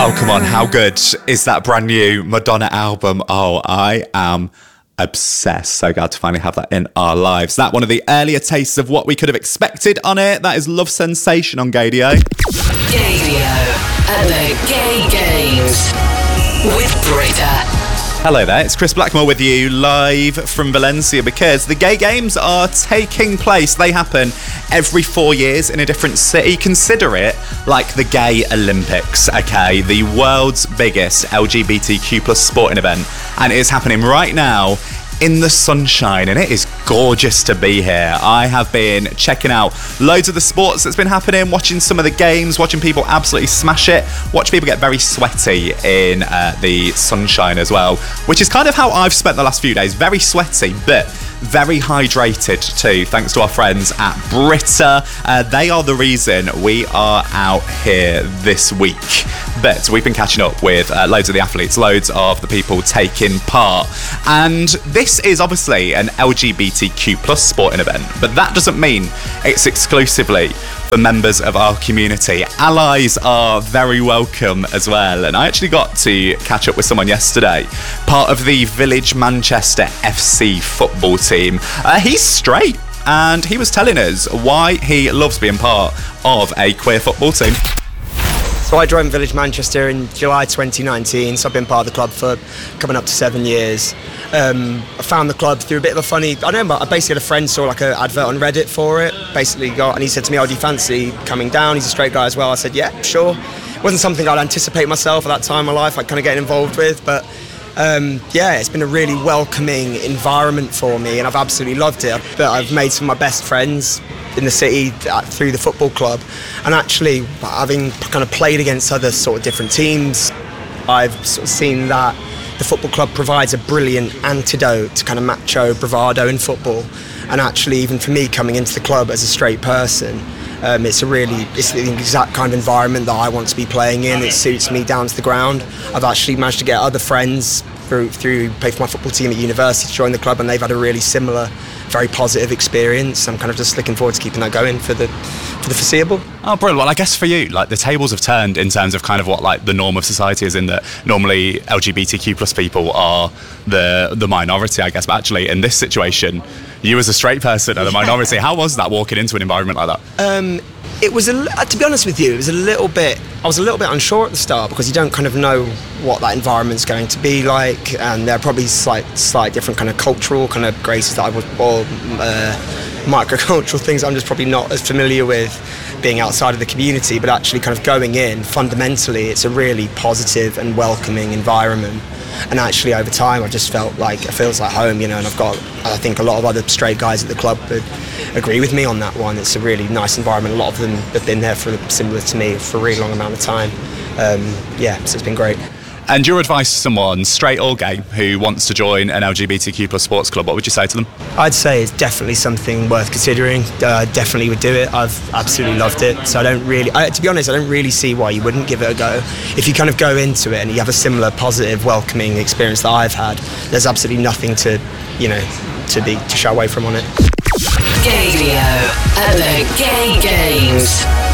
Oh, come on. How good is that brand new Madonna album? Oh, I am obsessed. So glad to finally have that in our lives. That one of the earlier tastes of what we could have expected on it. That is Love Sensation on Gaydio. Gaydio at the Gay Games with Britta. Hello there, it's Chris Blackmore with you live from Valencia because the Gay Games are taking place. They happen every 4 years in a different city. Consider it like the Gay Olympics, okay? The world's biggest LGBTQ plus sporting event. And it is happening right now in the sunshine, and it is gorgeous to be here. I have been checking out loads of the sports that's been happening, watching some of the games, watching people absolutely smash it, watch people get very sweaty in the sunshine as well, which is kind of how I've spent the last few days. Very sweaty, but very hydrated too, thanks to our friends at Britta. They are the reason we are out here this week. But we've been catching up with loads of the athletes, loads of the people taking part. And this is obviously an LGBTQ plus sporting event, but that doesn't mean it's exclusively for members of our community. Allies are very welcome as well. And I actually got to catch up with someone yesterday, part of the Village Manchester FC football team. He's straight, and he was telling us why he loves being part of a queer football team. So I joined Village Manchester in July 2019, so I've been part of the club for coming up to 7 years. I found the club through a bit of a funny, I don't know, I basically had a friend saw like an advert on Reddit for it, and he said to me, oh, do you fancy coming down? He's a straight guy as well. I said, yeah, sure. It wasn't something I'd anticipate myself at that time in my life, like kind of getting involved with, but it's been a really welcoming environment for me, and I've absolutely loved it. But I've made some of my best friends in the city through the football club, and actually having kind of played against other sort of different teams, I've sort of seen that the football club provides a brilliant antidote to kind of macho bravado in football. And actually, even for me coming into the club as a straight person, it's the exact kind of environment that I want to be playing in. It suits me down to the ground. I've actually managed to get other friends through play for my football team at university to join the club, and they've had a really similar, very positive experience. I'm kind of just looking forward to keeping that going for the foreseeable. Oh, brilliant. Well, I guess for you, like, the tables have turned in terms of kind of what like the norm of society is, in that normally LGBTQ plus people are the minority, I guess, but actually in this situation, you as a straight person are the minority. How was that walking into an environment like that? It was, to be honest with you, I was a little bit unsure at the start, because you don't kind of know what that environment's going to be like, and there are probably slight different kind of cultural kind of graces that microcultural things I'm just probably not as familiar with being outside of the community. But actually kind of going in, fundamentally, it's a really positive and welcoming environment. And actually over time I just felt like it feels like home, and I think a lot of other straight guys at the club would agree with me on that one. It's a really nice environment. A lot of them have been there similar to me for a really long amount of time. So it's been great. And your advice to someone, straight or gay, who wants to join an LGBTQ plus sports club, what would you say to them? I'd say it's definitely something worth considering. Definitely would do it. I've absolutely loved it. So to be honest, I don't really see why you wouldn't give it a go. If you kind of go into it and you have a similar positive, welcoming experience that I've had, there's absolutely nothing to shy away from on it. Gaydio at the Gay Games.